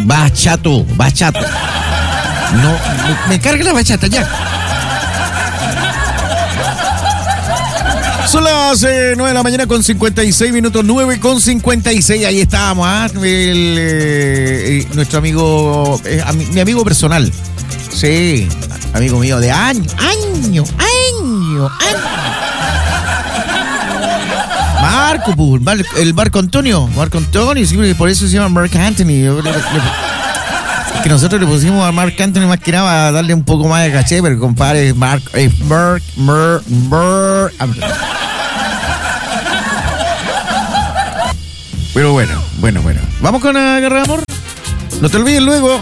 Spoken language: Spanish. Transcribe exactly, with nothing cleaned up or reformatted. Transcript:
Bachato, bachato. No, me, me carga la bachata ya. Son las eh, nueve de la mañana con cincuenta y seis minutos, nueve con cincuenta y seis, ahí estábamos, ¿ah? El, eh, nuestro amigo, eh, ami, mi amigo personal, sí, amigo mío de año, año, año, año. Marco, pues, el Marco Antonio, Marco Antonio, sí, por eso se llama Marc Anthony. Es que nosotros le pusimos a Marc Anthony más que nada para darle un poco más de caché, pero compadre, Marc, eh, Marc, Marc, Marc. Pero bueno, bueno, bueno. ¿Vamos con la guerra de amor? No te olvides luego.